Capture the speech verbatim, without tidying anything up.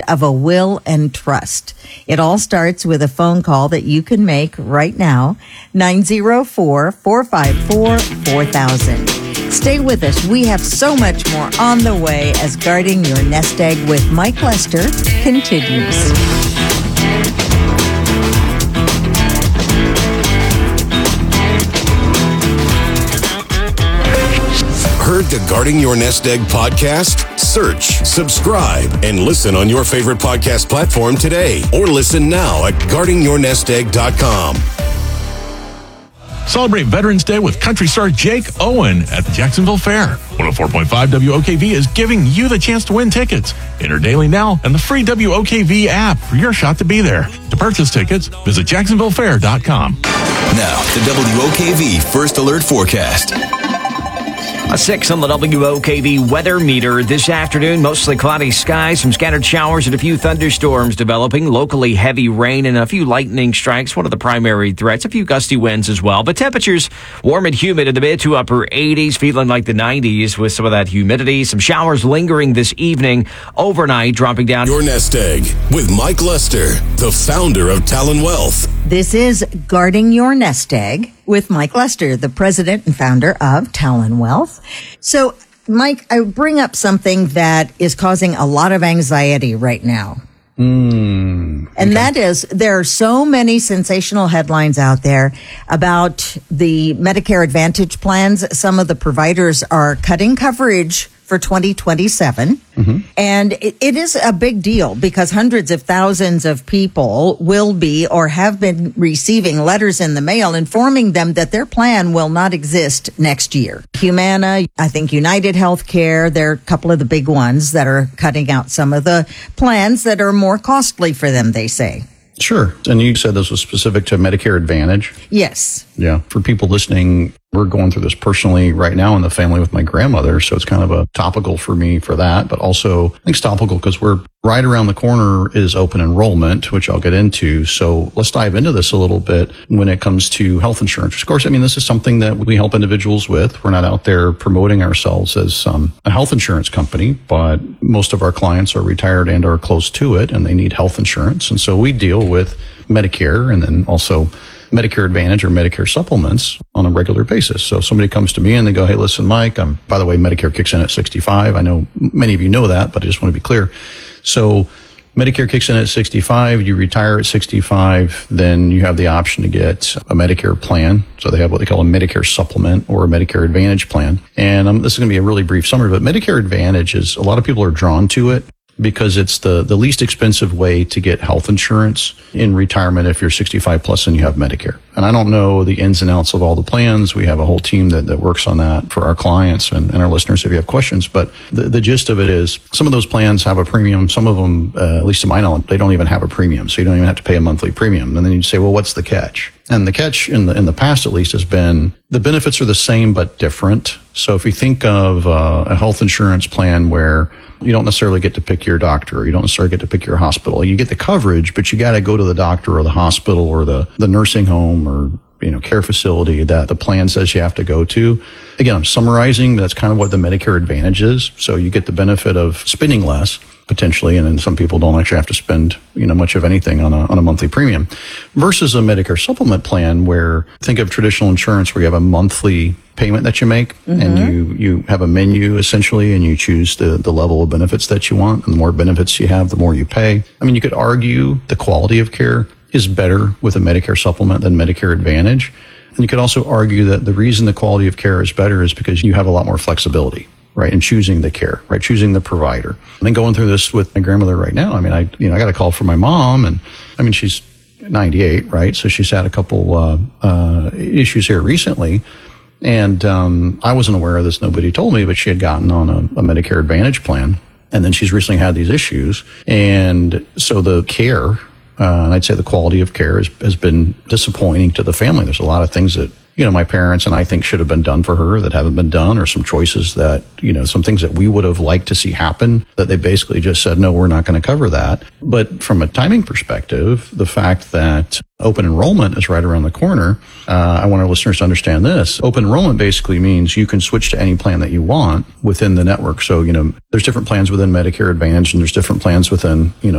of a will and trust. It all starts with a phone call that you can make right now, nine oh four, four five four, four thousand. Stay with us. We have so much more on the way as Guarding Your Nest Egg with Mike Lester continues. Heard the Guarding Your Nest Egg podcast? Search, subscribe, and listen on your favorite podcast platform today. Or listen now at guarding your nest egg dot com. Celebrate Veterans Day with country star Jake Owen at the Jacksonville Fair. one oh four point five W O K V is giving you the chance to win tickets. Enter daily now and the free W O K V app for your shot to be there. To purchase tickets, visit jacksonville fair dot com. Now, the W O K V First Alert Forecast. A six on the W O K V weather meter this afternoon. Mostly cloudy skies, some scattered showers and a few thunderstorms developing. Locally heavy rain and a few lightning strikes. One of the primary threats. A few gusty winds as well. But temperatures warm and humid in the mid to upper eighties. Feeling like the nineties with some of that humidity. Some showers lingering this evening. Overnight dropping down. Your Nest Egg with Mike Lester, the founder of Talon Wealth. This is Guarding Your Nest Egg with Mike Lester, the president and founder of Talon Wealth. So, Mike, I bring up something that is causing a lot of anxiety right now. Mm, and okay. that is, there are so many sensational headlines out there about the Medicare Advantage plans. Some of the providers are cutting coverage for twenty twenty-seven. Mm-hmm. And it, it is a big deal because hundreds of thousands of people will be or have been receiving letters in the mail informing them that their plan will not exist next year. Humana, I think United Healthcare, they're a couple of the big ones that are cutting out some of the plans that are more costly for them, they say. Sure. And you said this was specific to Medicare Advantage? Yes. Yeah. For people listening, we're going through this personally right now in the family with my grandmother. So it's kind of a topical for me for that. But also, I think it's topical because we're right around the corner is open enrollment, which I'll get into. So let's dive into this a little bit when it comes to health insurance. Of course, I mean, this is something that we help individuals with. We're not out there promoting ourselves as um, a health insurance company, but most of our clients are retired and are close to it, and they need health insurance. And so we deal with Medicare and then also Medicare Advantage or Medicare supplements on a regular basis. So if somebody comes to me and they go, hey, listen, Mike, I'm, by the way, Medicare kicks in at sixty-five. I know many of you know that, but I just want to be clear. So Medicare kicks in at sixty-five, you retire at sixty-five, then you have the option to get a Medicare plan. So they have what they call a Medicare supplement or a Medicare Advantage plan. And um, this is going to be a really brief summary, but Medicare Advantage is, a lot of people are drawn to it because it's the, the least expensive way to get health insurance in retirement if you're sixty-five plus and you have Medicare. And I don't know the ins and outs of all the plans. We have a whole team that, that works on that for our clients and, and our listeners if you have questions. But the, the gist of it is some of those plans have a premium. Some of them, uh, at least to my knowledge, they don't even have a premium. So you don't even have to pay a monthly premium. And then you say, well, what's the catch? And the catch in the, in the past, at least, has been the benefits are the same but different. So if you think of uh, a health insurance plan where you don't necessarily get to pick your doctor, or you don't necessarily get to pick your hospital. You get the coverage, but you got to go to the doctor or the hospital or the, the nursing home or, you know, care facility that the plan says you have to go to. Again, I'm summarizing. That's kind of what the Medicare Advantage is. So you get the benefit of spending less potentially, and then some people don't actually have to spend, you know, much of anything on a on a monthly premium, versus a Medicare supplement plan where, think of traditional insurance where you have a monthly payment that you make, mm-hmm. and you you have a menu essentially, and you choose the the level of benefits that you want. And the more benefits you have, the more you pay. I mean, you could argue the quality of care is better with a Medicare supplement than Medicare Advantage. And you could also argue that the reason the quality of care is better is because you have a lot more flexibility, right, in choosing the care, right, choosing the provider. And then going through this with my grandmother right now, I mean, I, you know, I got a call from my mom, and I mean, she's ninety-eight, right? So she's had a couple, uh, uh, issues here recently. And, um, I wasn't aware of this. Nobody told me, but she had gotten on a, a Medicare Advantage plan. And then she's recently had these issues. And so the care, Uh, and I'd say the quality of care has, has been disappointing to the family. There's a lot of things that, you know, my parents and I think should have been done for her that haven't been done, or some choices that, you know, some things that we would have liked to see happen that they basically just said, no, we're not going to cover that. But from a timing perspective, the fact that open enrollment is right around the corner, uh, I want our listeners to understand this. Open enrollment basically means you can switch to any plan that you want within the network. So, you know, there's different plans within Medicare Advantage, and there's different plans within, you know,